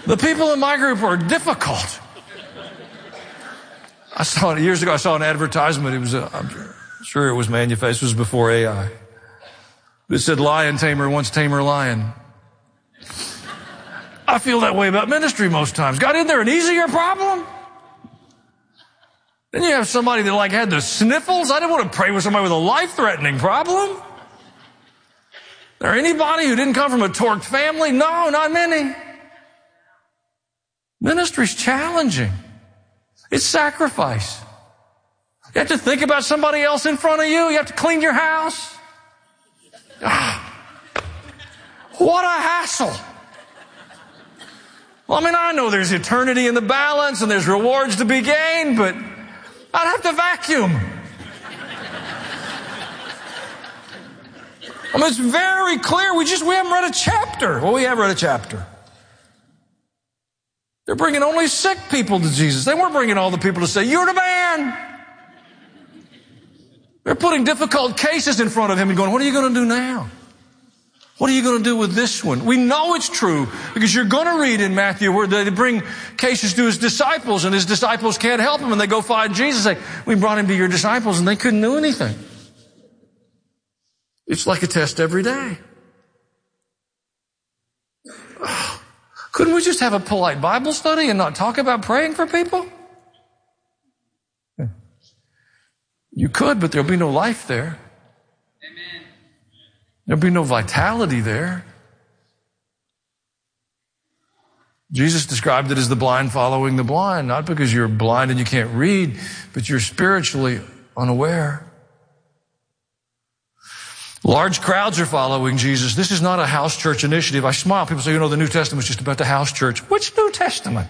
The people in my group are difficult. Years ago, I saw an advertisement. I'm sure it was manufactured. This was before AI. It said, lion tamer wants tamer lion. I feel that way about ministry most times. God, isn't there an easier problem? Then you have somebody that had the sniffles. I didn't want to pray with somebody with a life-threatening problem. There anybody who didn't come from a torqued family? No, not many. Ministry's challenging. It's sacrifice. You have to think about somebody else in front of you. You have to clean your house. What a hassle. Well, I know there's eternity in the balance and there's rewards to be gained, but I'd have to vacuum. It's very clear. We haven't read a chapter. Well, we have read a chapter. They're bringing only sick people to Jesus. They weren't bringing all the people to say, you're the man. They're putting difficult cases in front of him and going, what are you going to do now? What are you going to do with this one? We know it's true because you're going to read in Matthew where they bring cases to his disciples and his disciples can't help him and they go find Jesus and say, we brought him to your disciples and they couldn't do anything. It's like a test every day. Couldn't we just have a polite Bible study and not talk about praying for people? You could, but there'll be no life there. Amen. There'll be no vitality there. Jesus described it as the blind following the blind, not because you're blind and you can't read, but you're spiritually unaware. Large crowds are following Jesus. This is not a house church initiative. I smile. People say, the New Testament's just about the house church. Which New Testament?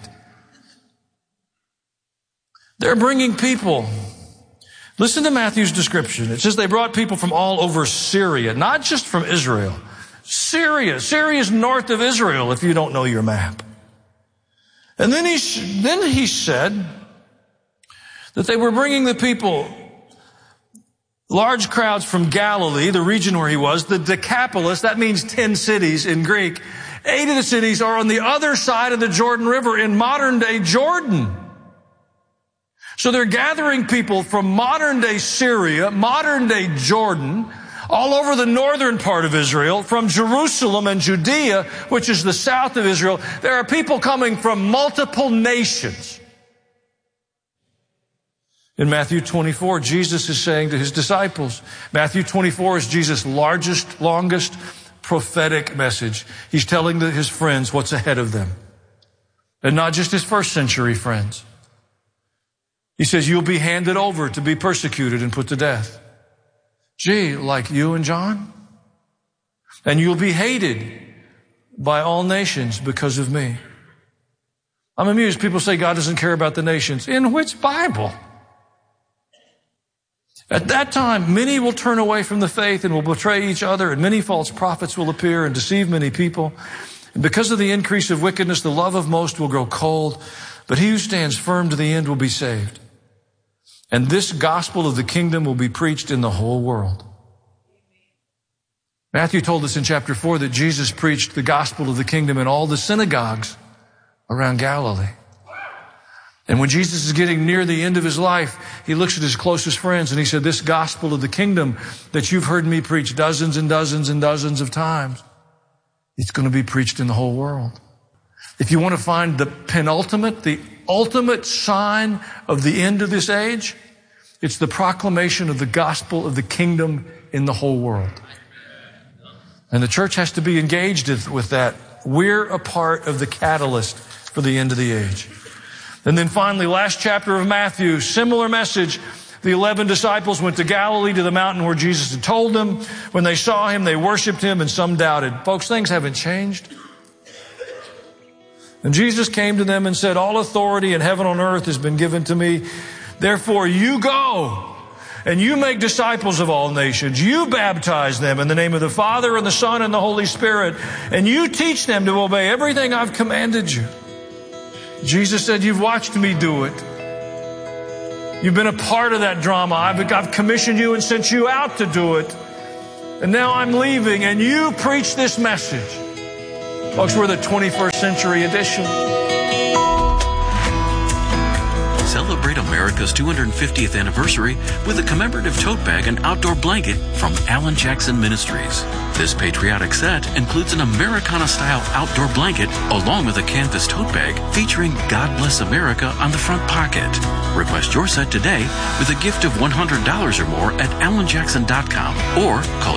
They're bringing people. Listen to Matthew's description. It says they brought people from all over Syria, not just from Israel. Syria. Syria is north of Israel, if you don't know your map. And then he said that they were bringing the people, large crowds from Galilee, the region where he was, the Decapolis, that means 10 cities in Greek. 8 of the cities are on the other side of the Jordan River in modern-day Jordan. So they're gathering people from modern-day Syria, modern-day Jordan, all over the northern part of Israel, from Jerusalem and Judea, which is the south of Israel. There are people coming from multiple nations. In Matthew 24, Jesus is saying to his disciples, Matthew 24 is Jesus' largest, longest prophetic message. He's telling his friends what's ahead of them. And not just his first century friends. He says, you'll be handed over to be persecuted and put to death. Gee, like you and John? And you'll be hated by all nations because of me. I'm amused. People say God doesn't care about the nations. In which Bible? At that time, many will turn away from the faith and will betray each other, and many false prophets will appear and deceive many people. And because of the increase of wickedness, the love of most will grow cold, but he who stands firm to the end will be saved. And this gospel of the kingdom will be preached in the whole world. Matthew told us in chapter 4 that Jesus preached the gospel of the kingdom in all the synagogues around Galilee. And when Jesus is getting near the end of his life, he looks at his closest friends and he said, this gospel of the kingdom that you've heard me preach dozens and dozens and dozens of times, it's going to be preached in the whole world. If you want to find the ultimate sign of the end of this age, it's the proclamation of the gospel of the kingdom in the whole world. And the church has to be engaged with that. We're a part of the catalyst for the end of the age. And then finally, last chapter of Matthew, similar message. The 11 disciples went to Galilee to the mountain where Jesus had told them. When they saw him, they worshiped him and some doubted. Folks, things haven't changed. And Jesus came to them and said, all authority in heaven and on earth has been given to me. Therefore, you go and you make disciples of all nations. You baptize them in the name of the Father and the Son and the Holy Spirit. And you teach them to obey everything I've commanded you. Jesus said, you've watched me do it. You've been a part of that drama. I've commissioned you and sent you out to do it. And now I'm leaving and you preach this message. Folks, we're the 21st century edition. Celebrate America's 250th anniversary with a commemorative tote bag and outdoor blanket from Alan Jackson Ministries. This patriotic set includes an Americana-style outdoor blanket along with a canvas tote bag featuring God Bless America on the front pocket. Request your set today with a gift of $100 or more at alanjackson.com or call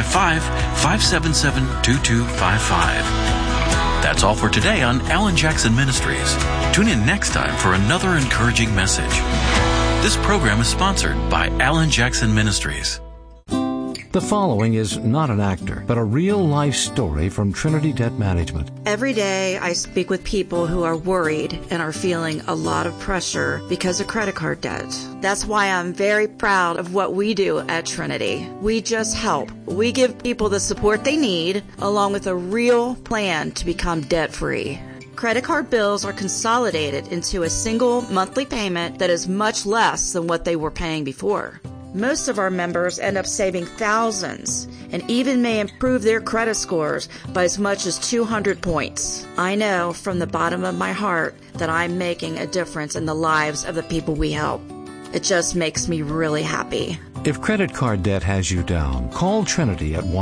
855-577-2255. That's all for today on Alan Jackson Ministries. Tune in next time for another encouraging message. This program is sponsored by Alan Jackson Ministries. The following is not an actor, but a real-life story from Trinity Debt Management. Every day I speak with people who are worried and are feeling a lot of pressure because of credit card debt. That's why I'm very proud of what we do at Trinity. We just help. We give people the support they need, along with a real plan to become debt-free. Credit card bills are consolidated into a single monthly payment that is much less than what they were paying before. Most of our members end up saving thousands and even may improve their credit scores by as much as 200 points. I know from the bottom of my heart that I'm making a difference in the lives of the people we help. It just makes me really happy. If credit card debt has you down, call Trinity at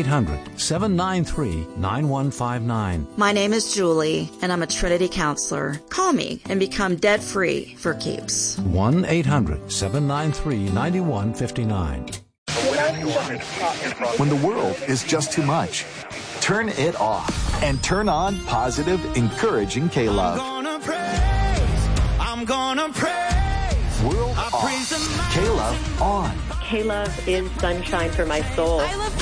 1-800-793-9159. My name is Julie, and I'm a Trinity counselor. Call me and become debt-free for keeps. 1-800-793-9159. When the world is just too much, turn it off and turn on positive, encouraging K-Love. I'm gonna praise. World off. K-Love on. K-Love is sunshine for my soul. I love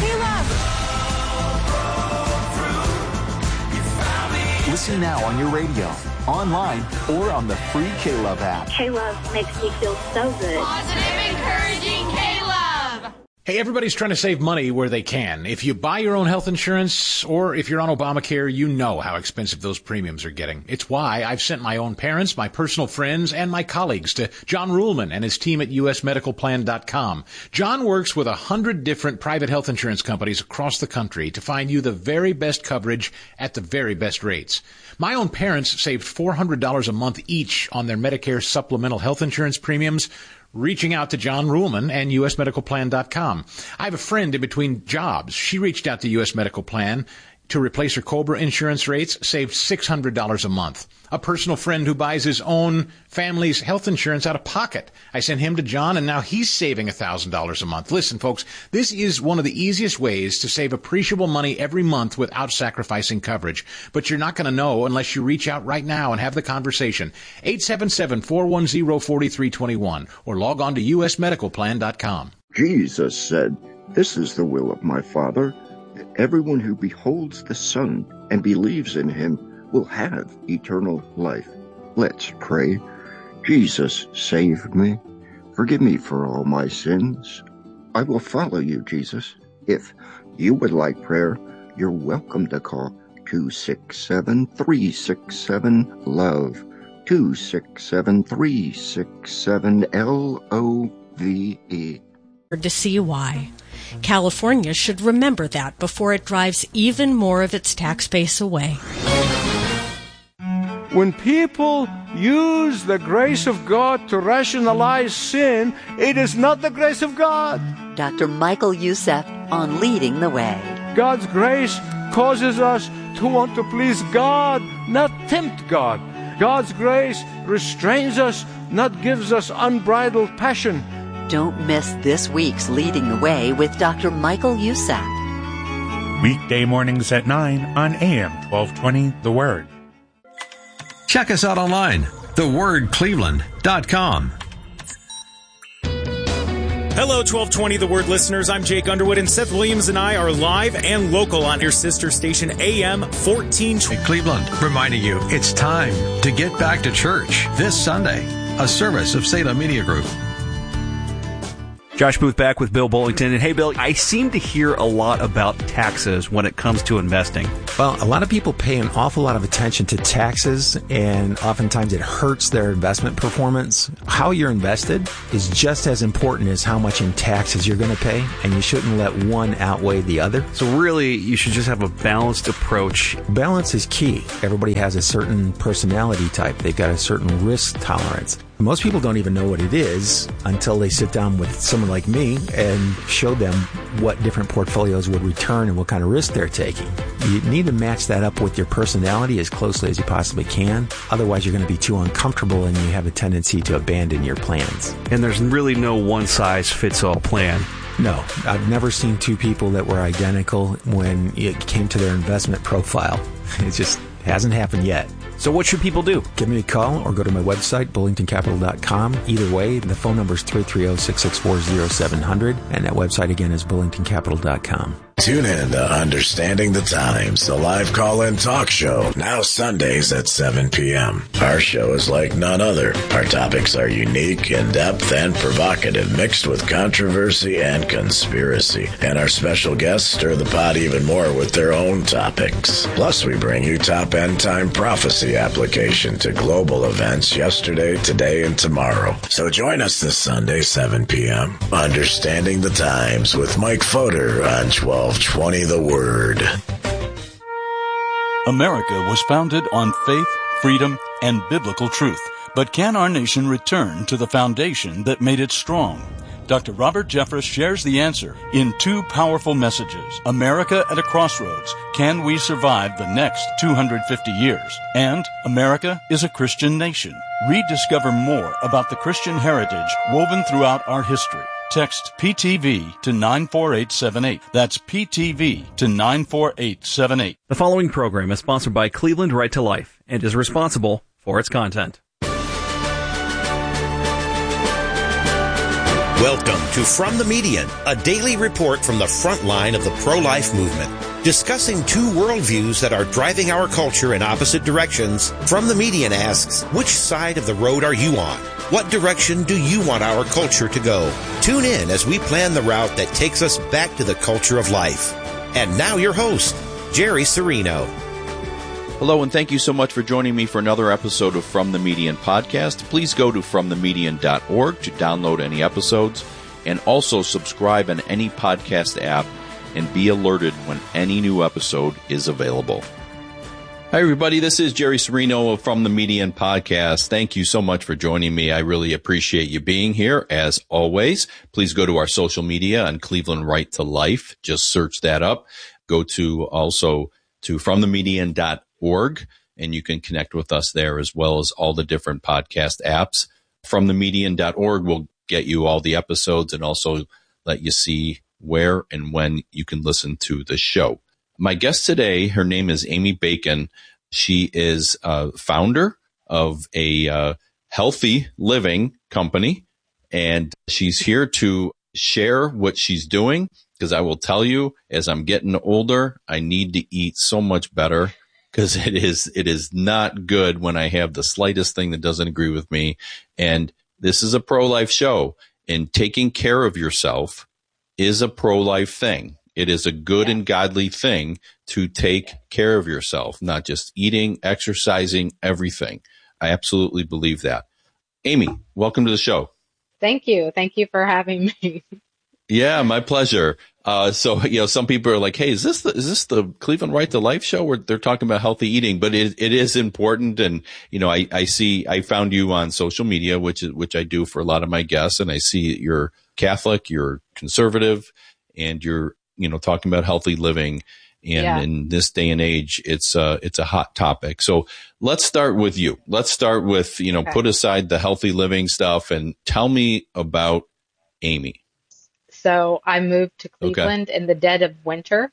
K-Love. Listen now on your radio, online, or on the free K-Love app. K-Love makes me feel so good. Positive, encouraging K-Love. Hey, everybody's trying to save money where they can. If you buy your own health insurance or if you're on Obamacare, you know how expensive those premiums are getting. It's why I've sent my own parents, my personal friends, and my colleagues to John Ruhlman and his team at usmedicalplan.com. John works with 100 different private health insurance companies across the country to find you the very best coverage at the very best rates. My own parents saved $400 a month each on their Medicare supplemental health insurance premiums, reaching out to John Ruhlman and usmedicalplan.com. I have a friend in between jobs. She reached out to US Medical Plan to replace her COBRA insurance rates, saved $600 a month. A personal friend who buys his own family's health insurance out of pocket. I sent him to John, and now he's saving $1,000 a month. Listen, folks, this is one of the easiest ways to save appreciable money every month without sacrificing coverage. But you're not going to know unless you reach out right now and have the conversation. 877-410-4321 or log on to usmedicalplan.com. Jesus said, "This is the will of my Father, that everyone who beholds the Son and believes in him will have eternal life." Let's pray. Jesus, save me. Forgive me for all my sins. I will follow you, Jesus. If you would like prayer, you're welcome to call 267-367-LOVE, 267-367-LOVE. To see why. California should remember that before it drives even more of its tax base away. When people use the grace of God to rationalize sin, it is not the grace of God. Dr. Michael Youssef on Leading the Way. God's grace causes us to want to please God, not tempt God. God's grace restrains us, not gives us unbridled passion. Don't miss this week's Leading the Way with Dr. Michael Youssef. Weekday mornings at 9 on AM 1220 The Word. Check us out online, thewordcleveland.com. Hello, 1220 The Word listeners. I'm Jake Underwood, and Seth Williams and I are live and local on your sister station, AM 1420. Cleveland, reminding you it's time to get back to church this Sunday, a service of Salem Media Group. Josh Booth back with Bill Bullington. And hey, Bill, I seem to hear a lot about taxes when it comes to investing. Well, a lot of people pay an awful lot of attention to taxes, and oftentimes it hurts their investment performance. How you're invested is just as important as how much in taxes you're going to pay, and you shouldn't let one outweigh the other. So really, you should just have a balanced approach. Balance is key. Everybody has a certain personality type. They've got a certain risk tolerance. Most people don't even know what it is until they sit down with someone like me and show them what different portfolios would return and what kind of risk they're taking. You need to match that up with your personality as closely as you possibly can. Otherwise, you're going to be too uncomfortable and you have a tendency to abandon your plans. And there's really no one-size-fits-all plan. No, I've never seen two people that were identical when it came to their investment profile. It just hasn't happened yet. So what should people do? Give me a call or go to my website, bullingtoncapital.com. Either way, the phone number is 330-664-0700, and that website again is bullingtoncapital.com. Tune in to Understanding the Times, the live call-in talk show, now Sundays at 7 p.m. Our show is like none other. Our topics are unique, in-depth, and provocative, mixed with controversy and conspiracy. And our special guests stir the pot even more with their own topics. Plus, we bring you top end-time prophecy application to global events yesterday, today, and tomorrow. So join us this Sunday, 7 p.m. Understanding the Times with Mike Fodor on 1220 The Word. America was founded on faith, freedom, and biblical truth. But can our nation return to the foundation that made it strong? Dr. Robert Jeffress shares the answer in two powerful messages. America at a Crossroads. Can we survive the next 250 years? And America is a Christian nation. Rediscover more about the Christian heritage woven throughout our history. Text PTV to 94878. That's PTV to 94878. The following program is sponsored by Cleveland Right to Life and is responsible for its content. Welcome to From the Median, a daily report from the front line of the pro-life movement. Discussing two worldviews that are driving our culture in opposite directions, From the Median asks, which side of the road are you on? What direction do you want our culture to go? Tune in as we plan the route that takes us back to the culture of life. And now your host, Jerry Serino. Hello, and thank you so much for joining me for another episode of From the Median podcast. Please go to fromthemedian.org to download any episodes, and also subscribe on any podcast app and be alerted when any new episode is available. Hi, everybody. This is Jerry Serino of From the Median podcast. Thank you so much for joining me. I really appreciate you being here. As always, please go to our social media on Cleveland Right to Life. Just search that up. Go to also to fromthemedian.org, and you can connect with us there, as well as all the different podcast apps. Fromthemedian.org will get you all the episodes and also let you see where and when you can listen to the show. My guest today, her name is Amy Bacon. She is a founder of a healthy living company, and she's here to share what she's doing, because I will tell you, as I'm getting older, I need to eat so much better, because it is not good when I have the slightest thing that doesn't agree with me. And this is a pro-life show, and taking care of yourself is a pro-life thing. It is a good and godly thing to take care of yourself, not just eating, exercising, everything. I absolutely believe that. Amy, welcome to the show. Thank you. Thank you for having me. Yeah, my pleasure. So, some people are like, hey, is this the Cleveland Right to Life show where they're talking about healthy eating? But it is important. And, I found you on social media, which I do for a lot of my guests. And I see you're Catholic, you're conservative, and you're, talking about healthy living. And in this day and age, it's a hot topic. So let's start with you. Let's start with, okay. Put aside the healthy living stuff and tell me about Amy. So I moved to Cleveland in the dead of winter.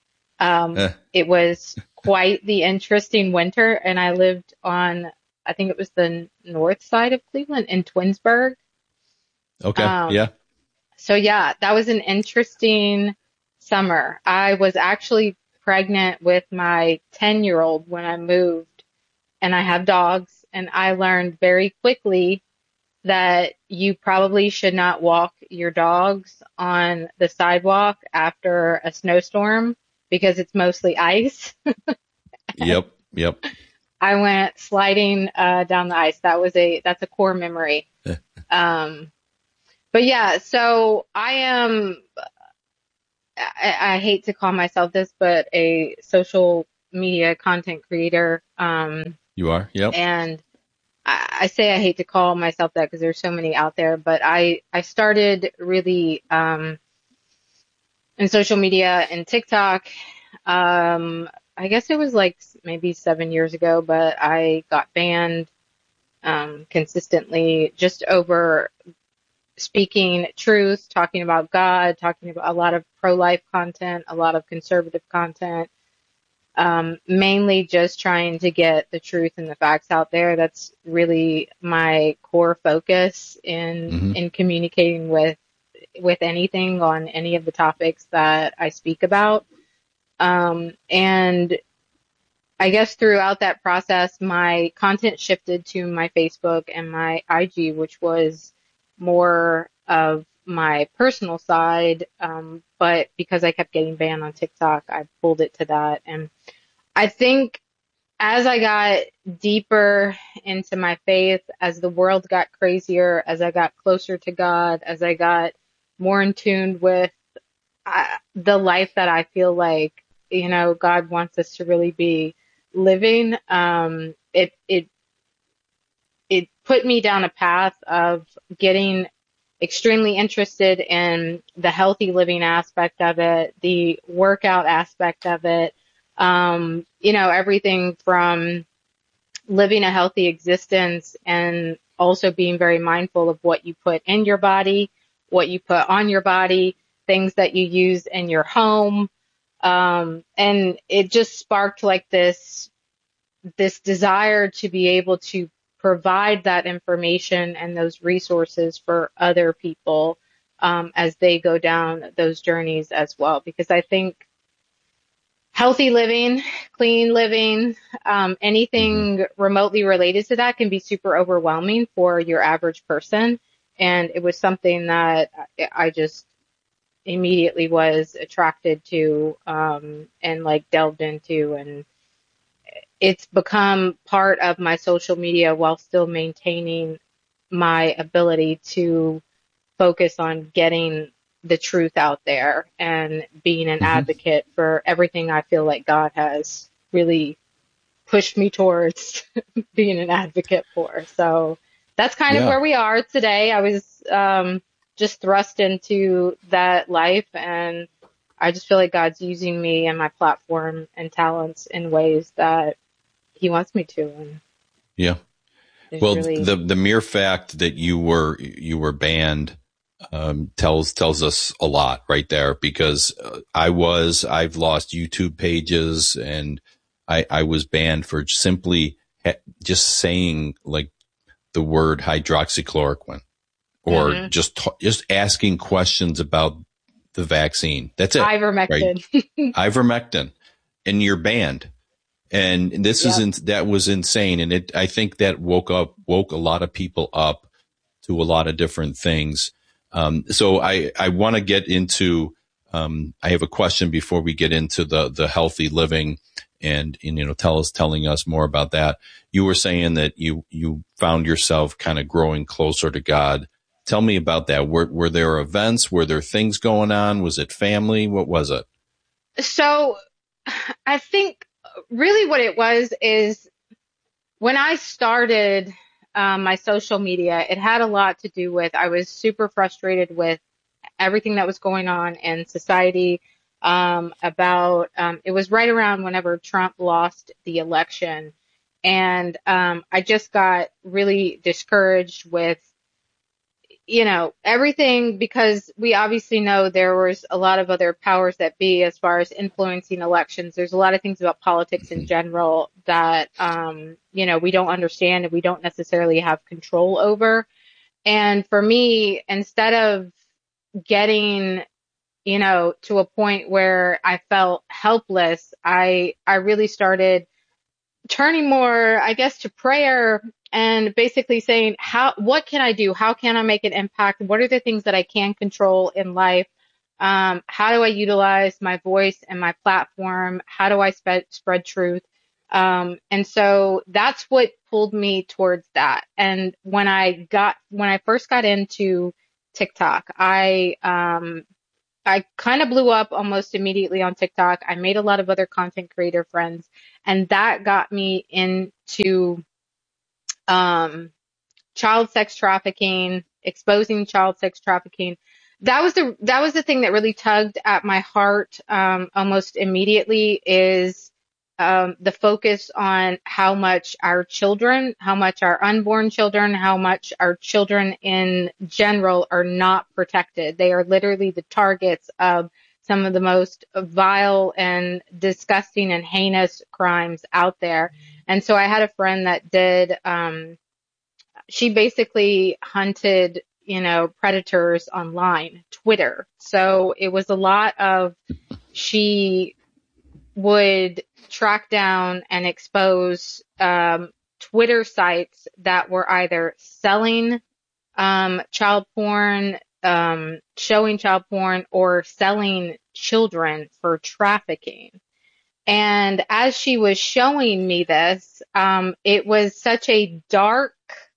It was quite the interesting winter, and I lived on, I think it was the north side of Cleveland in Twinsburg. Okay. Yeah. So that was an interesting summer. I was actually pregnant with my 10-year-old when I moved, and I have dogs, and I learned very quickly that you probably should not walk your dogs on the sidewalk after a snowstorm because it's mostly ice. Yep. I went sliding down the ice. That's a core memory. But yeah, so I hate to call myself this, but a social media content creator. You are? Yep. And I say I hate to call myself that because there's so many out there, but I started really in social media and TikTok. I guess it was like maybe 7 years ago, but I got banned consistently just over speaking truth, talking about God, talking about a lot of pro-life content, a lot of conservative content, mainly just trying to get the truth and the facts out there. That's really my core focus in communicating with anything on any of the topics that I speak about. And I guess throughout that process, my content shifted to my Facebook and my IG, which was more of my personal side. But because I kept getting banned on TikTok, I pulled it to that. And I think as I got deeper into my faith, as the world got crazier, as I got closer to God, as I got more in tune with the life that I feel like, God wants us to really be living, it put me down a path of getting extremely interested in the healthy living aspect of it, the workout aspect of it, everything from living a healthy existence and also being very mindful of what you put in your body, what you put on your body, things that you use in your home. And it just sparked like this desire to be able to provide that information and those resources for other people, as they go down those journeys as well. Because I think healthy living, clean living, anything remotely related to that can be super overwhelming for your average person. And it was something that I just immediately was attracted to, and like delved into, and it's become part of my social media while still maintaining my ability to focus on getting the truth out there and being an advocate for everything I feel like God has really pushed me towards being an advocate for. So that's kind of where we are today. I was just thrust into that life, and I just feel like God's using me and my platform and talents in ways that He wants me to. And well, really... the mere fact that you were banned tells us a lot right there, because I've lost YouTube pages, and I was banned for simply just saying like the word hydroxychloroquine, or just asking questions about the vaccine. That's it. Ivermectin. Right? Ivermectin. And you're banned. And this that was insane. And I think that woke a lot of people up to a lot of different things. So I want to get into, I have a question before we get into the healthy living and telling us more about that. You were saying that you found yourself kind of growing closer to God. Tell me about that. Were there events? Were there things going on? Was it family? What was it? So I think really what it was is when I started my social media, it had a lot to do with, I was super frustrated with everything that was going on in society, it was right around whenever Trump lost the election. And I just got really discouraged with, everything, because we obviously know there was a lot of other powers that be as far as influencing elections. There's a lot of things about politics in general that, we don't understand and we don't necessarily have control over. And for me, instead of getting, to a point where I felt helpless, I really started turning more, I guess, to prayer and basically saying, what can I do? How can I make an impact? What are the things that I can control in life? How do I utilize my voice and my platform? How do I spread truth? And so that's what pulled me towards that. And when I first got into TikTok, I kind of blew up almost immediately on TikTok. I made a lot of other content creator friends, and that got me into child sex trafficking, exposing child sex trafficking. That was the thing that really tugged at my heart almost immediately, is the focus on how much our children, how much our unborn children, how much our children in general are not protected. They are literally the targets of some of the most vile and disgusting and heinous crimes out there. And so I had a friend that did, she basically hunted, predators online, Twitter. So it was a lot of, she would track down and expose Twitter sites that were either selling child porn, showing child porn, or selling children for trafficking. And as she was showing me this, it was such a dark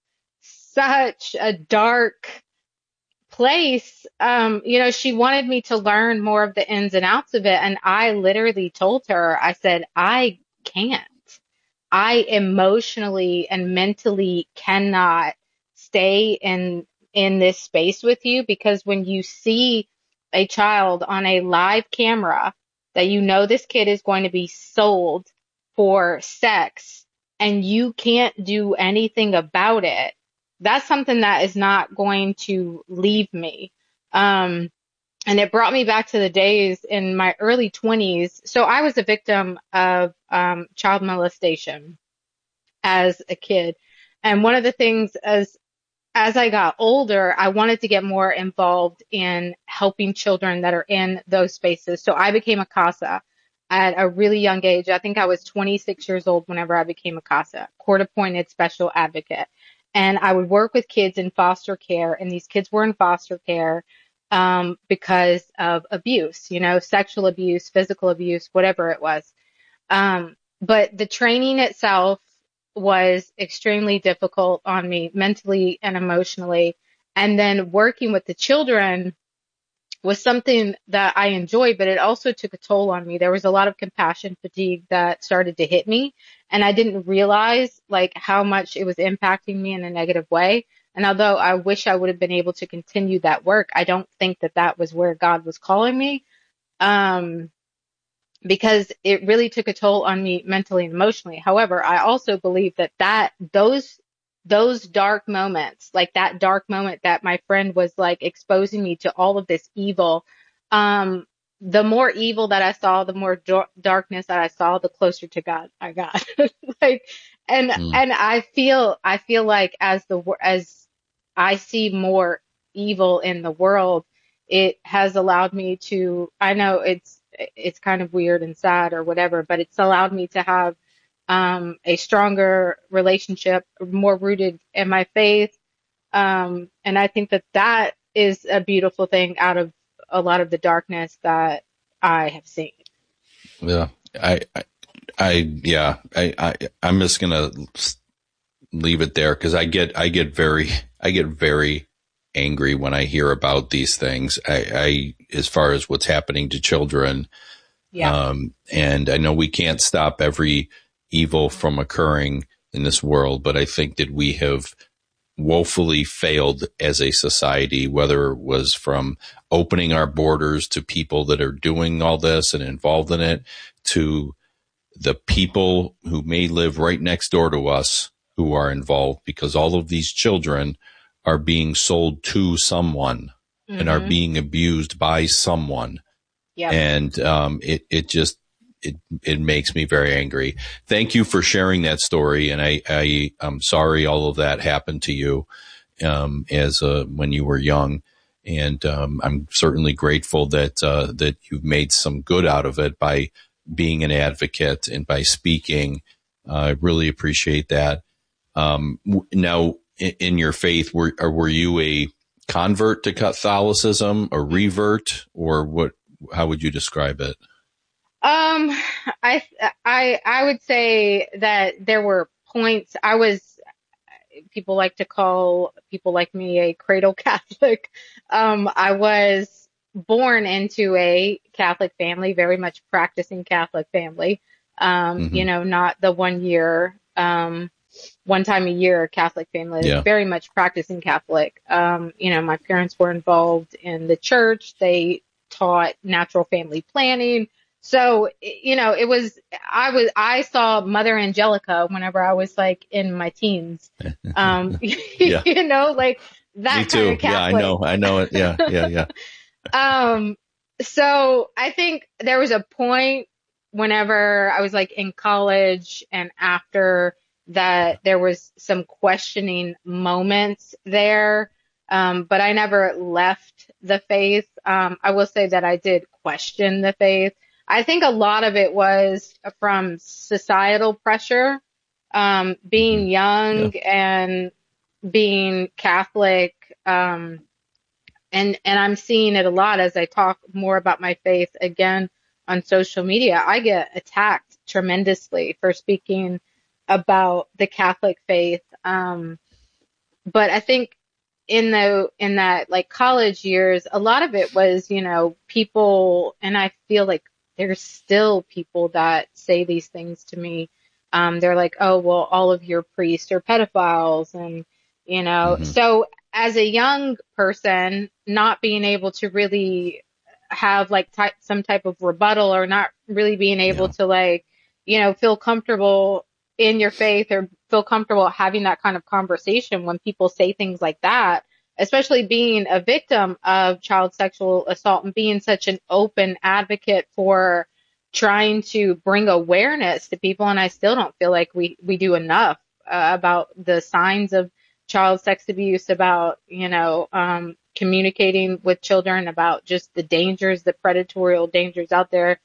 place. She wanted me to learn more of the ins and outs of it. And I literally told her, I said, I can't. I emotionally and mentally cannot stay in this space with you, because when you see a child on a live camera that this kid is going to be sold for sex and you can't do anything about it, that's something that is not going to leave me. And it brought me back to the days in my early 20s. So I was a victim of child molestation as a kid. And one of the things as I got older, I wanted to get more involved in helping children that are in those spaces. So I became a CASA at a really young age. I think I was 26 years old whenever I became a CASA, court-appointed special advocate. And I would work with kids in foster care, and these kids were in foster care because of abuse, sexual abuse, physical abuse, whatever it was. But the training itself was extremely difficult on me mentally and emotionally. And then working with the children was something that I enjoyed, but it also took a toll on me. There was a lot of compassion fatigue that started to hit me, and I didn't realize how much it was impacting me in a negative way. And although I wish I would have been able to continue that work, I don't think that was where God was calling me, because it really took a toll on me mentally and emotionally. However, I also believe that those dark moments, like that dark moment that my friend was exposing me to all of this evil, the more evil that I saw, the more darkness that I saw, the closer to God I got. And I feel like as I see more evil in the world, it has allowed me to, I know it's kind of weird and sad or whatever, but it's allowed me to have a stronger relationship, more rooted in my faith. And I think that is a beautiful thing out of a lot of the darkness that I have seen. Yeah. I'm just going to leave it there, because I get very angry when I hear about these things. As far as what's happening to children. Yeah. And I know we can't stop every evil from occurring in this world, but I think that we have woefully failed as a society, whether it was from opening our borders to people that are doing all this and involved in it, to the people who may live right next door to us who are involved, because all of these children are being sold to someone and are being abused by someone. Yeah. And it makes me very angry. Thank you for sharing that story. And I'm sorry all of that happened to you when you were young. And I'm certainly grateful that you've made some good out of it by being an advocate and by speaking. I really appreciate that. Now, in your faith, were you convert to Catholicism, a revert, or what? How would you describe it? I would say that there were points. People like to call people like me a cradle Catholic. I was born into a Catholic family, very much practicing Catholic family. Not the 1 year, one time a year Catholic family, very much practicing Catholic. My parents were involved in the church. They taught natural family planning. So, I saw Mother Angelica whenever I was like in my teens. Like that Me too. kind of Catholic. Yeah, I know it. Yeah. So I think there was a point whenever I was like in college and after that there was some questioning moments there. But I never left the faith. I will say that I did question the faith. I think a lot of it was from societal pressure, being young and being Catholic. And I'm seeing it a lot as I talk more about my faith again on social media. I get attacked tremendously for speaking about the Catholic faith. But I think in that like college years, a lot of it was, people, and I feel like there's still people that say these things to me. They're like, oh, well, all of your priests are pedophiles. And, so as a young person, not being able to really have like some type of rebuttal or not really being able to feel comfortable in your faith or feel comfortable having that kind of conversation when people say things like that, especially being a victim of child sexual assault and being such an open advocate for trying to bring awareness to people. And I still don't feel like we do enough about the signs of child sex abuse, about, communicating with children, about just the dangers, the predatory dangers out there.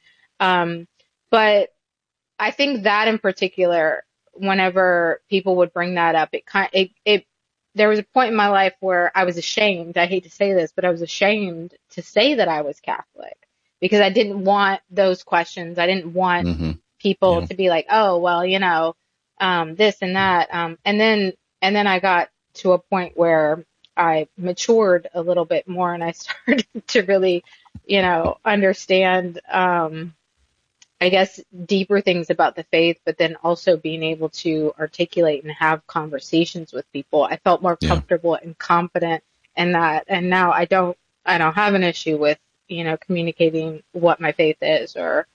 But I think that in particular, whenever people would bring that up, there was a point in my life where I was ashamed. I hate to say this, but I was ashamed to say that I was Catholic because I didn't want those questions. I didn't want people to be like, oh, well, this and that. And then I got to a point where I matured a little bit more and I started to really, understand, I guess, deeper things about the faith, but then also being able to articulate and have conversations with people. I felt more comfortable and confident in that. And now I don't have an issue with, communicating what my faith is or,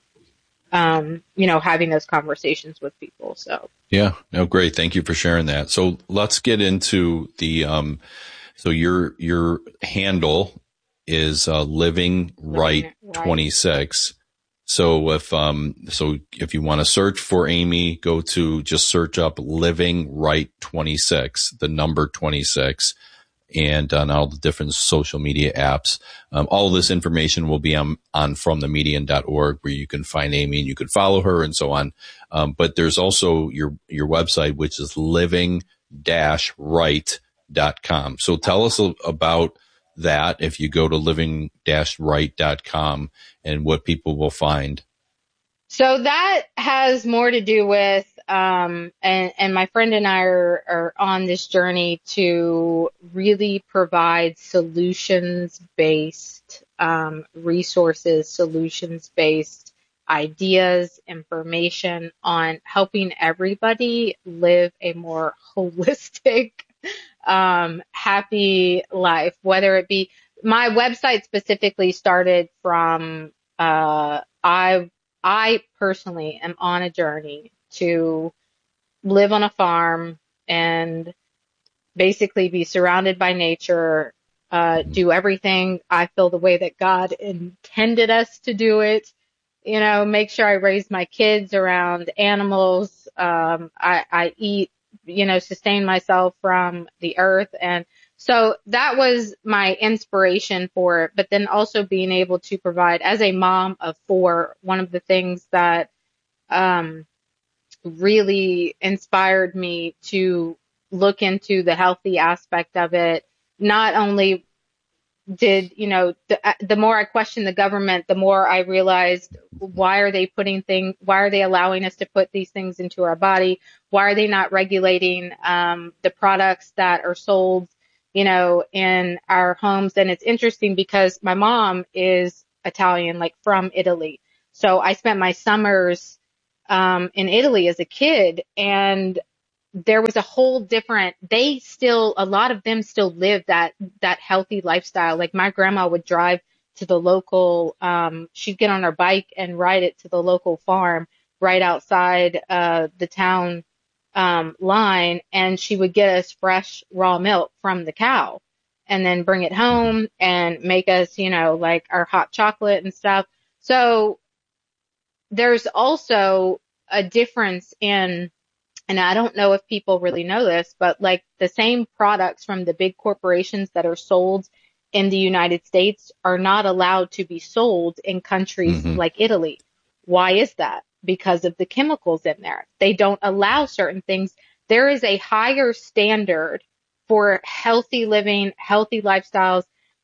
having those conversations with people. So. Yeah. No, great. Thank you for sharing that. So let's get into the, so your handle is, Living Right 26. So if you want to search for Amy, just search up Living Right 26, the number 26, and on all the different social media apps. All of this information will be on fromthemedian.org, where you can find Amy and you can follow her and so on. But there's also your website, which is living-right.com. So tell us about that if you go to living-right.com and what people will find. So that has more to do with, and my friend and I are on this journey to really provide solutions-based resources, solutions-based ideas, information on helping everybody live a more holistic, happy life, whether it be my website specifically started from, I personally am on a journey to live on a farm and basically be surrounded by nature, do everything I feel the way that God intended us to do it, make sure I raise my kids around animals. I eat, sustain myself from the earth. And so that was my inspiration for it. But then also being able to provide, as a mom of 4, one of the things that really inspired me to look into the healthy aspect of it, not only the more I questioned the government, the more I realized, why are they allowing us to put these things into our body? Why are they not regulating the products that are sold, in our homes? And it's interesting because my mom is Italian, like from Italy. So I spent my summers in Italy as a kid, and there was a whole different, a lot of them still live that healthy lifestyle. Like my grandma would drive to the local, she'd get on her bike and ride it to the local farm right outside the town line, and she would get us fresh raw milk from the cow and then bring it home and make us, like our hot chocolate and stuff. So there's also a difference in, and I don't know if people really know this, but like the same products from the big corporations that are sold in the United States are not allowed to be sold in countries like Italy. Why is that? Because of the chemicals in there. They don't allow certain things. There is a higher standard for healthy living, healthy lifestyles,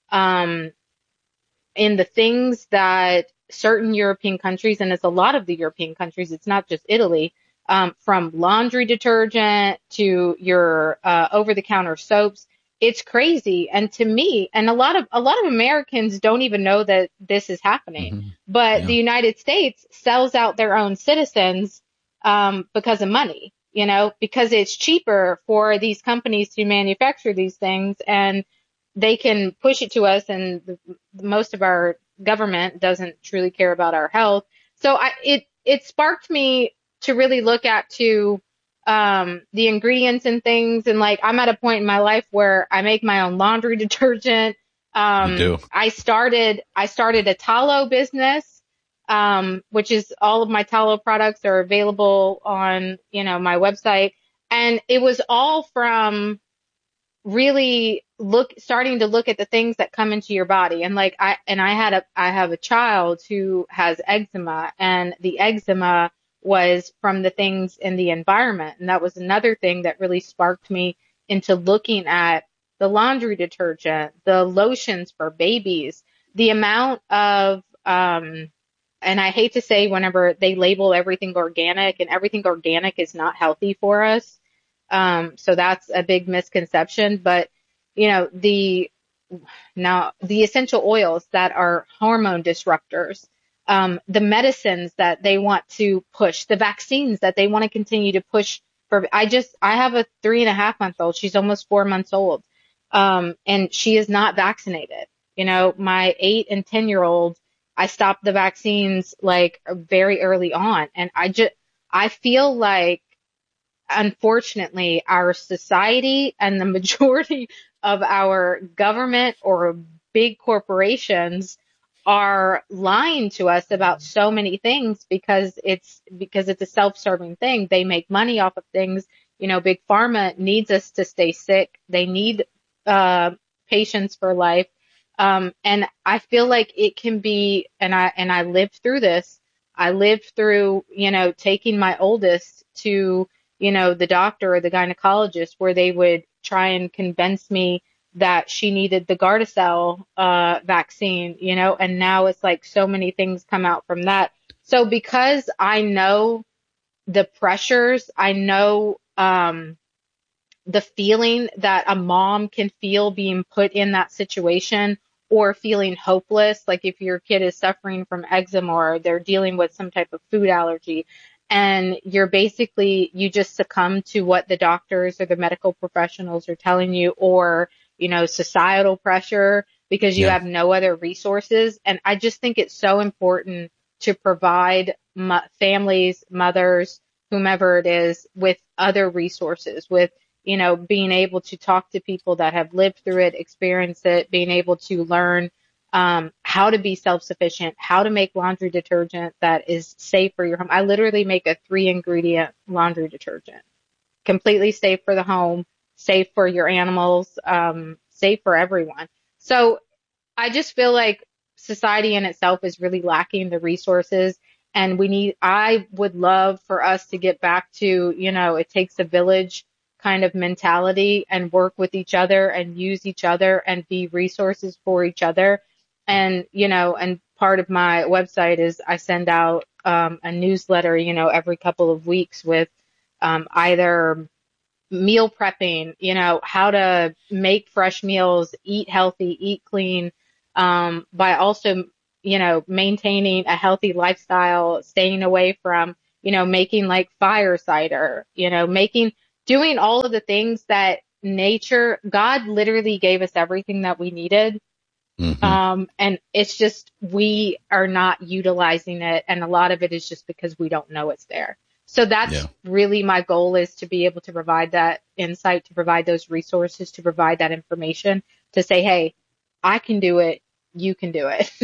in the things that certain European countries, and it's a lot of the European countries, it's not just Italy, from laundry detergent to your over-the-counter soaps. It's crazy. And to me, and a lot of Americans don't even know that this is happening, but the United States sells out their own citizens because of money, because it's cheaper for these companies to manufacture these things, and they can push it to us, and most of our government doesn't truly care about our health. So it sparked me to really look at the ingredients and things. And like, I'm at a point in my life where I make my own laundry detergent. I started a tallow business, which is all of my tallow products are available on, my website. And it was all from really starting to look at the things that come into your body. And like, I have a child who has eczema, and the eczema was from the things in the environment. And that was another thing that really sparked me into looking at the laundry detergent, the lotions for babies, the amount of, and I hate to say whenever they label everything organic, and everything organic is not healthy for us. So that's a big misconception, but the essential oils that are hormone disruptors, the medicines that they want to push, the vaccines that they want to continue to push for. I have a 3.5-month-old. She's almost 4 months old. And she is not vaccinated. My 8 and 10-year-old, I stopped the vaccines like very early on. And I feel like, unfortunately, our society and the majority of our government or big corporations are lying to us about so many things because it's a self-serving thing. They make money off of things. Big pharma needs us to stay sick. They need patients for life. And I feel like it can be, and I lived through this. I lived through, taking my oldest to, the doctor or the gynecologist, where they would try and convince me that she needed the Gardasil vaccine, and now it's like so many things come out from that. So because I know the pressures, I know the feeling that a mom can feel being put in that situation, or feeling hopeless, like if your kid is suffering from eczema or they're dealing with some type of food allergy, and you just succumb to what the doctors or the medical professionals are telling you, or societal pressure, because you have no other resources. And I just think it's so important to provide families, mothers, whomever it is, with other resources, with, being able to talk to people that have lived through it, experienced it, being able to learn how to be self-sufficient, how to make laundry detergent that is safe for your home. I literally make a 3-ingredient laundry detergent, completely safe for the home, safe for your animals, safe for everyone. So I just feel like society in itself is really lacking the resources, and I would love for us to get back to, it takes a village kind of mentality and work with each other and use each other and be resources for each other. And, and part of my website is I send out a newsletter, every couple of weeks with either meal prepping, how to make fresh meals, eat healthy, eat clean, by also, maintaining a healthy lifestyle, staying away from, making like fire cider, doing all of the things that God literally gave us everything that we needed. Mm-hmm. And it's just, we are not utilizing it. And a lot of it is just because we don't know it's there. So that's really my goal, is to be able to provide that insight, to provide those resources, to provide that information, to say, hey, I can do it. You can do it.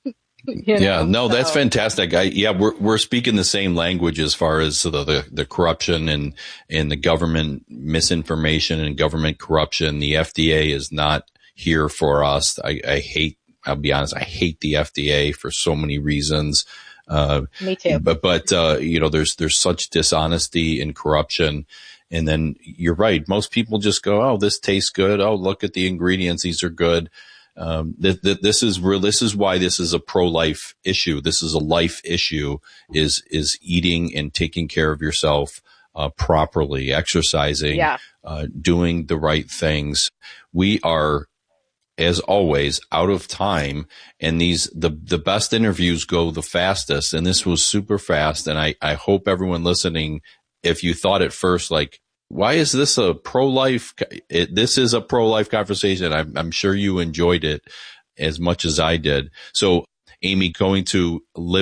That's fantastic. We're speaking the same language as far as the corruption and the government misinformation and government corruption. The FDA is not here for us. I'll be honest, I hate the FDA for so many reasons. Me too. But there's such dishonesty and corruption. And then you're right. Most people just go, oh, this tastes good. Oh, look at the ingredients. These are good. This is why this is a pro-life issue. This is a life issue, is eating and taking care of yourself, properly, exercising, doing the right things. We are, as always, out of time, and the best interviews go the fastest, and this was super fast. And I hope everyone listening, if you thought at first, like, why is this a pro-life? This is a pro-life conversation. I'm sure you enjoyed it as much as I did. So, Amy, going to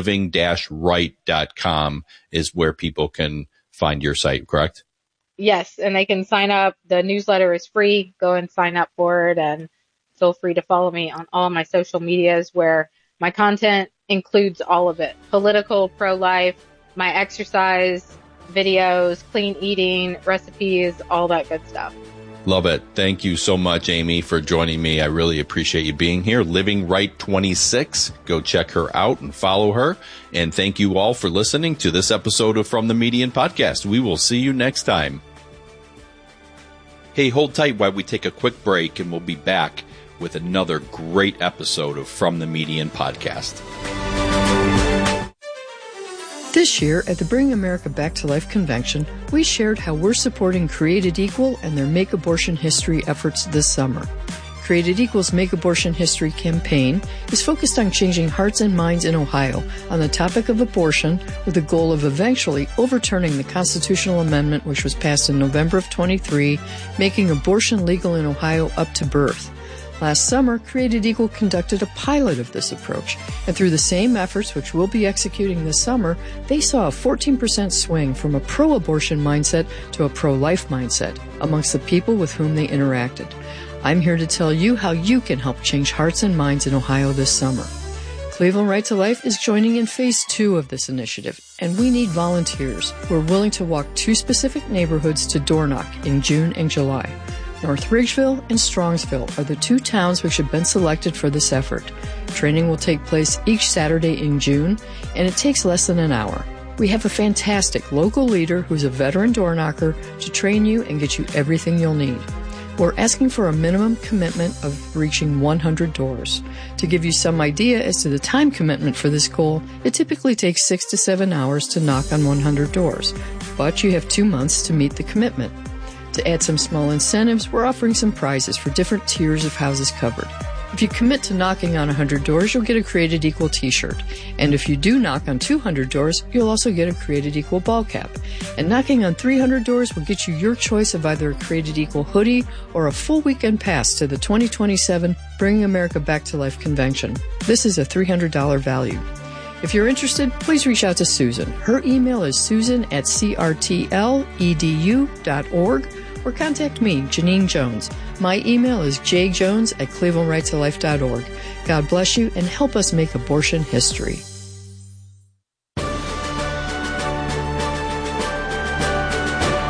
living-right.com is where people can find your site, correct? Yes, and they can sign up. The newsletter is free. Go and sign up for it, and feel free to follow me on all my social medias, where my content includes all of it: political, pro-life, my exercise videos, clean eating, recipes, all that good stuff. Love it. Thank you so much, Amy, for joining me. I really appreciate you being here. Living Right 26. Go check her out and follow her. And thank you all for listening to this episode of From the Median Podcast. We will see you next time. Hey, hold tight while we take a quick break, and we'll be back with another great episode of From the Median Podcast. This year, at the Bring America Back to Life convention, we shared how we're supporting Created Equal and their Make Abortion History efforts this summer. Created Equal's Make Abortion History campaign is focused on changing hearts and minds in Ohio on the topic of abortion, with the goal of eventually overturning the constitutional amendment which was passed in November of 23, making abortion legal in Ohio up to birth. Last summer, Created Equal conducted a pilot of this approach, and through the same efforts which we'll be executing this summer, they saw a 14% swing from a pro-abortion mindset to a pro-life mindset amongst the people with whom they interacted. I'm here to tell you how you can help change hearts and minds in Ohio this summer. Cleveland Right to Life is joining in Phase 2 of this initiative, and we need volunteers. We're willing to walk 2 specific neighborhoods to door knock in June and July. North Ridgeville and Strongsville are the 2 towns which have been selected for this effort. Training will take place each Saturday in June, and it takes less than an hour. We have a fantastic local leader who's a veteran door knocker to train you and get you everything you'll need. We're asking for a minimum commitment of reaching 100 doors. To give you some idea as to the time commitment for this goal, it typically takes 6 to 7 hours to knock on 100 doors, but you have 2 months to meet the commitment. To add some small incentives, we're offering some prizes for different tiers of houses covered. If you commit to knocking on 100 doors, you'll get a Created Equal t-shirt. And if you do knock on 200 doors, you'll also get a Created Equal ball cap. And knocking on 300 doors will get you your choice of either a Created Equal hoodie or a full weekend pass to the 2027 Bringing America Back to Life convention. This is a $300 value. If you're interested, please reach out to Susan. Her email is susan@crtledu.org, or contact me, Janine Jones. My email is jjones@clevelandrightolife.org. God bless you, and help us make abortion history.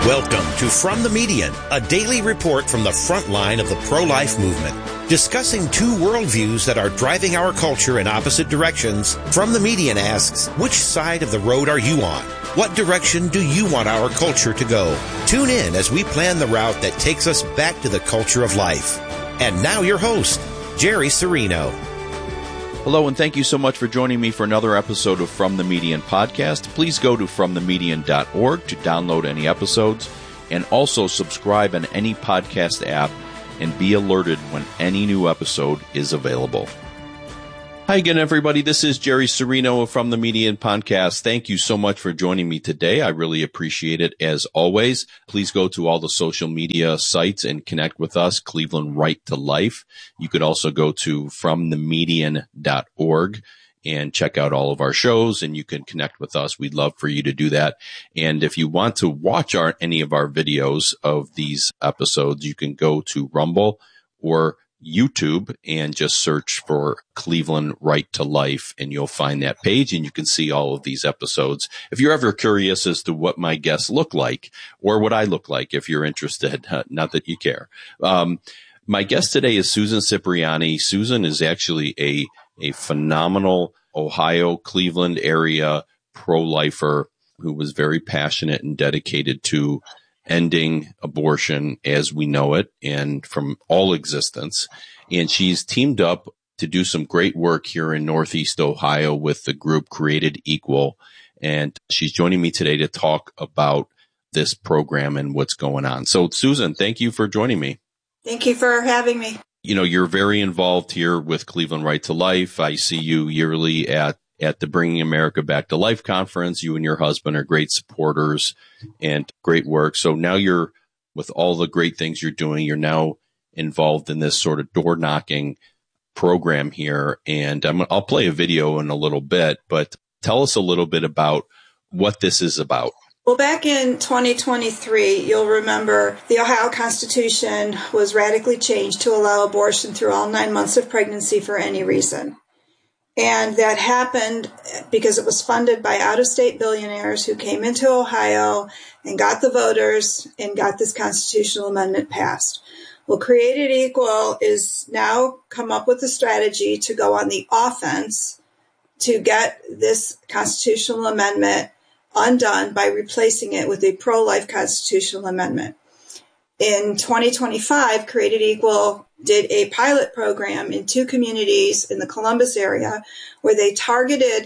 Welcome to From the Median, a daily report from the front line of the pro-life movement. Discussing two worldviews that are driving our culture in opposite directions, From the Median asks, which side of the road are you on? What direction do you want our culture to go? Tune in as we plan the route that takes us back to the culture of life. And now your host, Jerry Serino. Hello, and thank you so much for joining me for another episode of From the Median podcast. Please go to fromthemedian.org to download any episodes, and also subscribe on any podcast app and be alerted when any new episode is available. Hi again, everybody. This is Jerry Serino from the Median Podcast. Thank you so much for joining me today. I really appreciate it as always. Please go to all the social media sites and connect with us, Cleveland Right to Life. You could also go to fromthemedian.org and check out all of our shows, and you can connect with us. We'd love for you to do that. And if you want to watch any of our videos of these episodes, you can go to Rumble or YouTube and just search for Cleveland Right to Life, and you'll find that page, and you can see all of these episodes. If you're ever curious as to what my guests look like or what I look like, if you're interested, not that you care. My guest today is Susan Cipriani. Susan is actually a phenomenal Ohio, Cleveland area pro-lifer who was very passionate and dedicated to ending abortion as we know it and from all existence. And she's teamed up to do some great work here in Northeast Ohio with the group Created Equal. And she's joining me today to talk about this program and what's going on. So, Susan, thank you for joining me. Thank you for having me. You know, you're very involved here with Cleveland Right to Life. I see you yearly at the Bringing America Back to Life conference. You and your husband are great supporters and great work. So now you're, with all the great things you're doing, you're now involved in this sort of door knocking program here. And I'll play a video in a little bit, but tell us a little bit about what this is about. Well, back in 2023, you'll remember the Ohio Constitution was radically changed to allow abortion through all 9 months of pregnancy for any reason. And that happened because it was funded by out-of-state billionaires who came into Ohio and got the voters and got this constitutional amendment passed. Well, Created Equal is now come up with a strategy to go on the offense to get this constitutional amendment undone by replacing it with a pro-life constitutional amendment. In 2025, Created Equal did a pilot program in 2 communities in the Columbus area where they targeted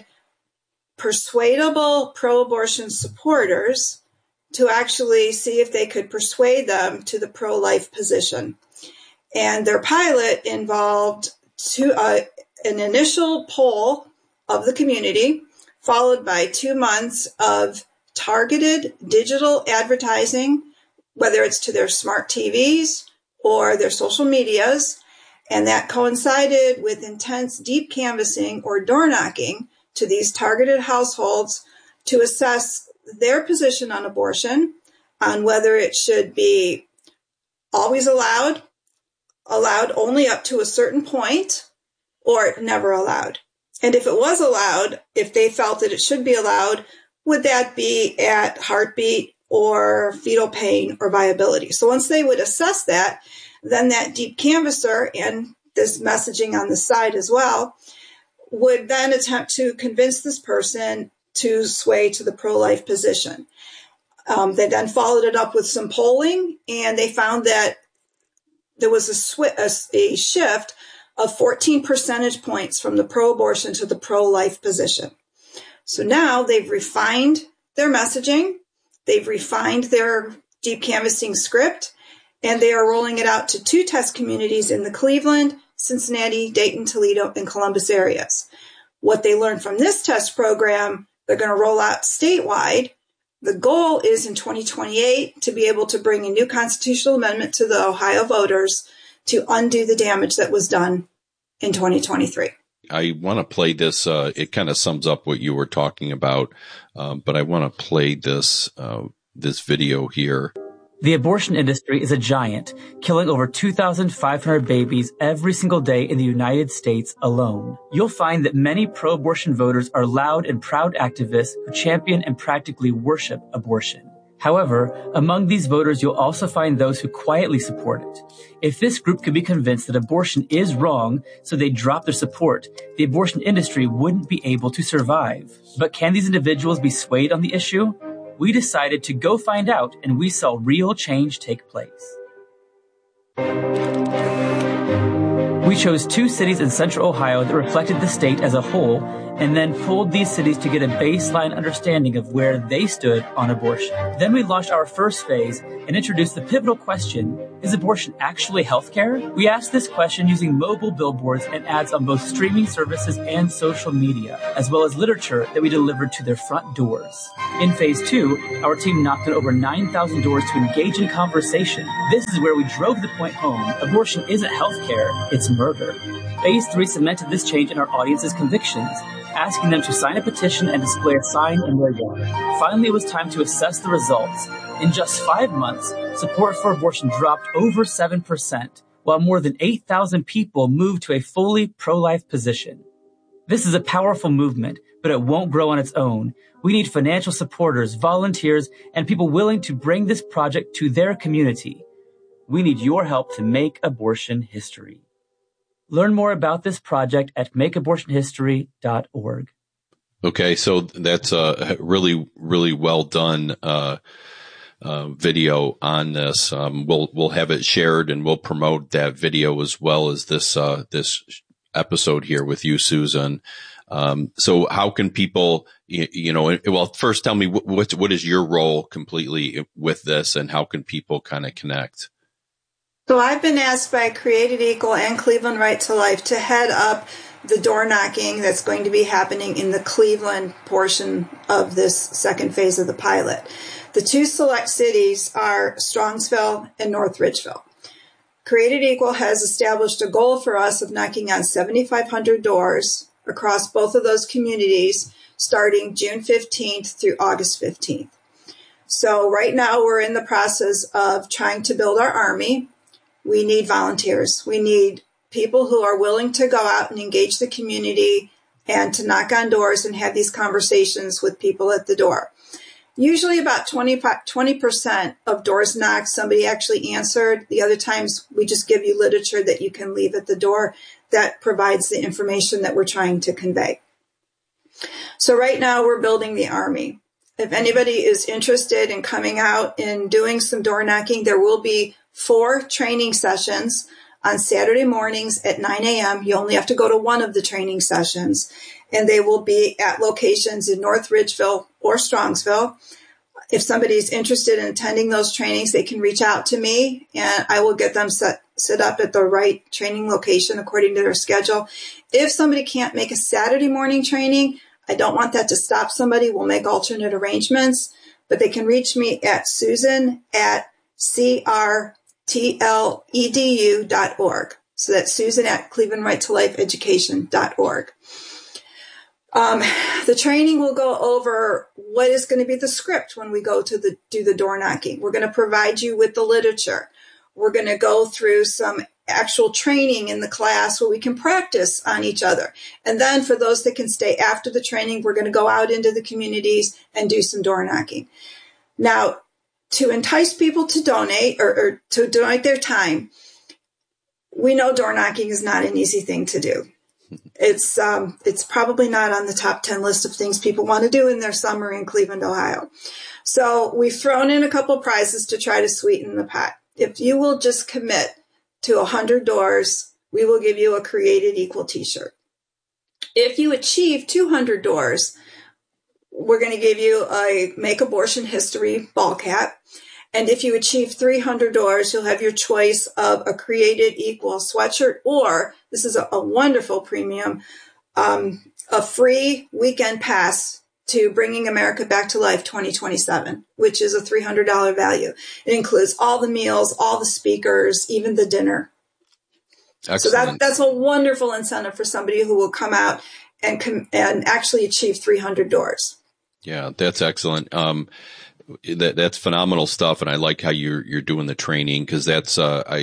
persuadable pro-abortion supporters to actually see if they could persuade them to the pro-life position. And their pilot involved an initial poll of the community, followed by 2 months of targeted digital advertising, whether it's to their smart TVs or their social medias, and that coincided with intense deep canvassing or door knocking to these targeted households to assess their position on abortion, on whether it should be always allowed only up to a certain point, or never allowed. And if it was allowed, if they felt that it should be allowed, would that be at heartbeat or fetal pain or viability? So once they would assess that, then that deep canvasser and this messaging on the side as well would then attempt to convince this person to sway to the pro-life position. They then followed it up with some polling, and they found that there was a shift of 14 percentage points from the pro-abortion to the pro-life position. So now they've refined their messaging, they've refined their deep canvassing script, and they are rolling it out to 2 test communities in the Cleveland, Cincinnati, Dayton, Toledo, and Columbus areas. What they learned from this test program, they're going to roll out statewide. The goal is in 2028 to be able to bring a new constitutional amendment to the Ohio voters to undo the damage that was done in 2023. I want to play this. It kind of sums up what you were talking about, but I want to play this video here. The abortion industry is a giant, killing over 2,500 babies every single day in the United States alone. You'll find that many pro-abortion voters are loud and proud activists who champion and practically worship abortion. However, among these voters, you'll also find those who quietly support it. If this group could be convinced that abortion is wrong, so they drop their support, the abortion industry wouldn't be able to survive. But can these individuals be swayed on the issue? We decided to go find out, and we saw real change take place. We chose 2 cities in central Ohio that reflected the state as a whole, and then pulled these cities to get a baseline understanding of where they stood on abortion. Then we launched our first phase and introduced the pivotal question, is abortion actually healthcare? We asked this question using mobile billboards and ads on both streaming services and social media, as well as literature that we delivered to their front doors. In phase 2, our team knocked on over 9,000 doors to engage in conversation. This is where we drove the point home. Abortion isn't healthcare, it's murder. Phase 3 cemented this change in our audience's convictions, asking them to sign a petition and display a sign in their yard. Finally, it was time to assess the results. In just 5 months, support for abortion dropped over 7%, while more than 8,000 people moved to a fully pro-life position. This is a powerful movement, but it won't grow on its own. We need financial supporters, volunteers, and people willing to bring this project to their community. We need your help to make abortion history. Learn more about this project at makeabortionhistory.org. Okay, so that's a really, really well done video on this. We'll have it shared, and we'll promote that video as well as this episode here with you, Susan. So how can people, well, first tell me what is your role completely with this, and how can people kind of connect? So I've been asked by Created Equal and Cleveland Right to Life to head up the door knocking that's going to be happening in the Cleveland portion of this second phase of the pilot. The 2 select cities are Strongsville and North Ridgeville. Created Equal has established a goal for us of knocking on 7,500 doors across both of those communities starting June 15th through August 15th. So right now we're in the process of trying to build our army. We need volunteers. We need people who are willing to go out and engage the community and to knock on doors and have these conversations with people at the door. Usually about 20% of doors knocked, somebody actually answered. The other times we just give you literature that you can leave at the door that provides the information that we're trying to convey. So right now we're building the army. If anybody is interested in coming out and doing some door knocking, there will be 4 training sessions on Saturday mornings at 9 a.m. You only have to go to one of the training sessions, and they will be at locations in North Ridgeville or Strongsville. If somebody's interested in attending those trainings, they can reach out to me, and I will get them set up at the right training location according to their schedule. If somebody can't make a Saturday morning training, I don't want that to stop somebody. We'll make alternate arrangements, but they can reach me at susan@crtledu.org. So that's susan@clevelandrighttolifeeducation.org. The training will go over what is going to be the script when we go to do the door knocking. We're going to provide you with the literature. We're going to go through some actual training in the class where we can practice on each other. And then for those that can stay after the training, we're going to go out into the communities and do some door knocking. Now, to entice people to donate or to donate their time, we know door knocking is not an easy thing to do. It's probably not on the top 10 list of things people want to do in their summer in Cleveland, Ohio. So we've thrown in a couple prizes to try to sweeten the pot. If you will just commit to 100 doors, we will give you a Created Equal t-shirt. If you achieve 200 doors, we're going to give you a Make Abortion History ball cap. And if you achieve 300 doors, you'll have your choice of a Created Equal sweatshirt, or this is a wonderful premium, a free weekend pass to Bringing America Back to Life 2027, which is a $300 value. It includes all the meals, all the speakers, even the dinner. Excellent. So that's a wonderful incentive for somebody who will come out and actually achieve 300 doors. Yeah, that's excellent. That's phenomenal stuff, and I like how you're doing the training, because that's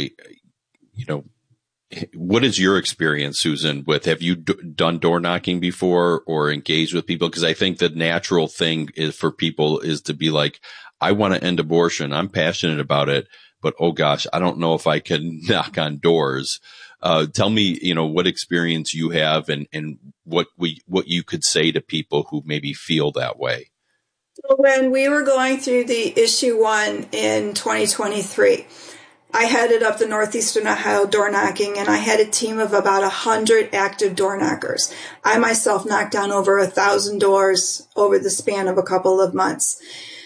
what is your experience, Susan? Have you done door knocking before or engaged with people? Because I think the natural thing is for people is to be like, I want to end abortion. I'm passionate about it, but oh gosh, I don't know if I can knock on doors. Tell me, what experience you have and what you could say to people who maybe feel that way. When we were going through the issue 1 in 2023, I headed up the Northeastern Ohio door knocking, and I had a team of about 100 active door knockers. I myself knocked down over 1,000 doors over the span of a couple of months.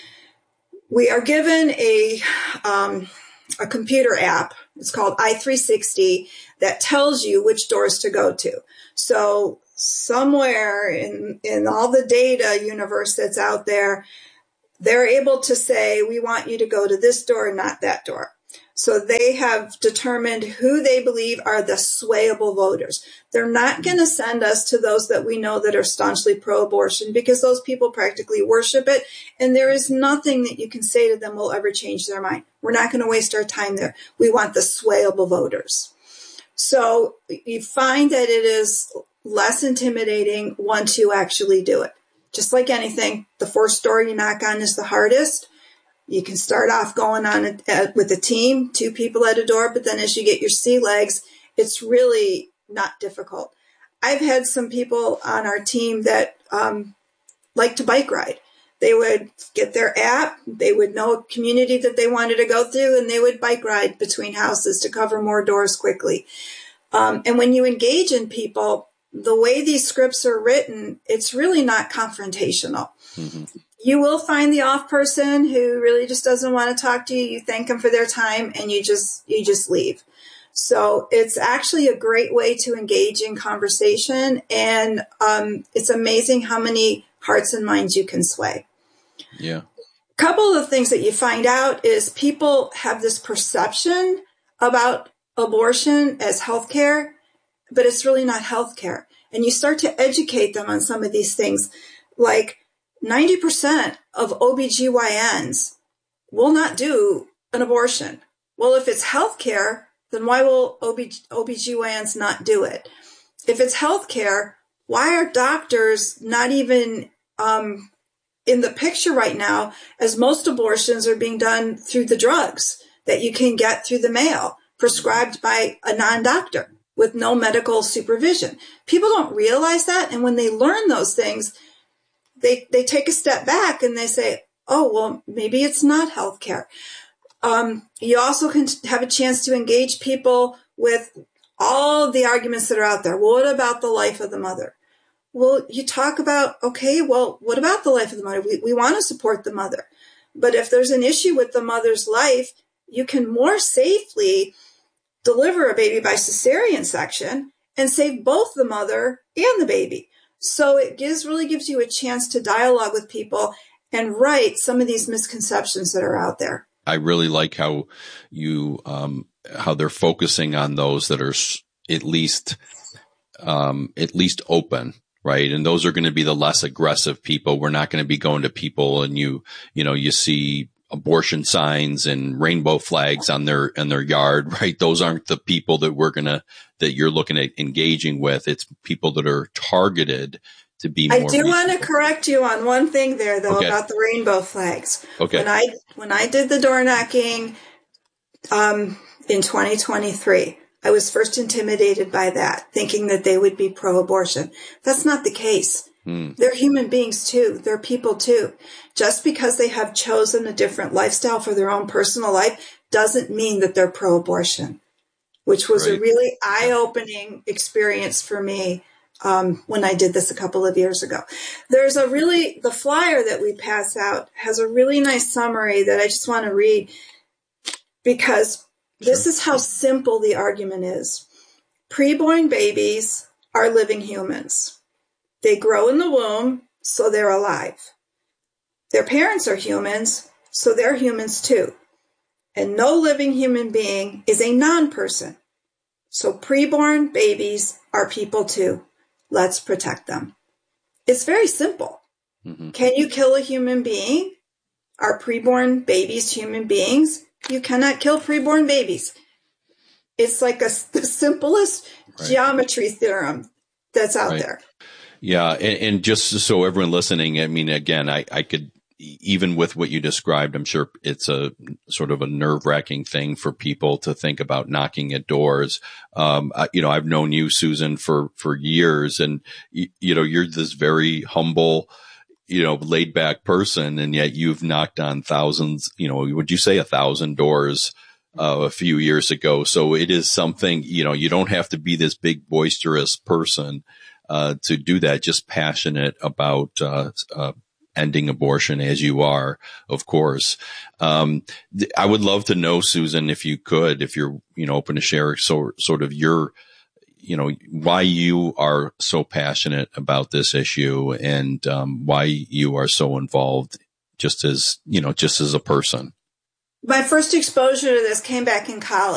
We are given a computer app. It's called I360 that tells you which doors to go to. So somewhere in all the data universe that's out there, they're able to say, we want you to go to this door and not that door. So they have determined who they believe are the swayable voters. They're not going to send us to those that we know that are staunchly pro-abortion, because those people practically worship it, and there is nothing that you can say to them will ever change their mind. We're not going to waste our time there. We want the swayable voters. So you find that it is less intimidating once you actually do it. Just like anything, the first door you knock on is the hardest. You can start off going on with a team, 2 people at a door, but then as you get your sea legs, it's really not difficult. I've had some people on our team that like to bike ride. They would get their app, they would know a community that they wanted to go through, and they would bike ride between houses to cover more doors quickly. And when you engage in people, the way these scripts are written, it's really not confrontational. Mm-hmm. You will find the off person who really just doesn't want to talk to you. You thank them for their time and you just leave. So it's actually a great way to engage in conversation. And it's amazing how many hearts and minds you can sway. Yeah. A couple of things that you find out is people have this perception about abortion as healthcare, but it's really not healthcare. And you start to educate them on some of these things, like 90% of OBGYNs will not do an abortion. Well, if it's healthcare, then why will OBGYNs not do it? If it's healthcare, why are doctors not even in the picture right now, as most abortions are being done through the drugs that you can get through the mail, prescribed by a non-doctor with no medical supervision? People don't realize that. And when they learn those things, they take a step back and they say, oh, well, maybe it's not healthcare. You also can have a chance to engage people with all of the arguments that are out there. Well, what about the life of the mother? Well, you talk about, okay, well, what about the life of the mother? We want to support the mother. But if there's an issue with the mother's life, you can more safely deliver a baby by cesarean section and save both the mother and the baby. So it really gives you a chance to dialogue with people and right some of these misconceptions that are out there. I really like how you, how they're focusing on those that are at least open, right? And those are going to be the less aggressive people. We're not going to be going to people and you see abortion signs and rainbow flags on their yard, right? Those aren't the people that that you're looking at engaging with. It's people that are targeted to be more. I do want to correct you on one thing there, though, about the rainbow flags. Okay. When I did the door knocking in 2023, I was first intimidated by that, thinking that they would be pro-abortion. That's not the case. They're human beings too. They're people too. Just because they have chosen a different lifestyle for their own personal life doesn't mean that they're pro-abortion, which was a really eye-opening experience for me when I did this a couple of years ago. There's the flyer that we pass out has a really nice summary that I just want to read because this is how simple the argument is. Preborn babies are living humans. They grow in the womb, so they're alive. Their parents are humans, so they're humans too. And no living human being is a non-person. So preborn babies are people too. Let's protect them. It's very simple. Mm-hmm. Can you kill a human being? Are preborn babies human beings? You cannot kill preborn babies. It's like the simplest geometry theorem that's out there. Yeah. And just so everyone listening, I mean, again, I could even with what you described, I'm sure it's a sort of a nerve-wracking thing for people to think about knocking at doors. I've known you, Susan, for years, and you're this very humble, laid back person, and yet you've knocked on thousands, would you say 1,000 doors a few years ago? So it is something, you don't have to be this big boisterous person to do that, just passionate about ending abortion as you are, of course. I would love to know, Susan, if you're open to share sort of your, why you are so passionate about this issue and why you are so involved just as a person. My first exposure to this came back in college.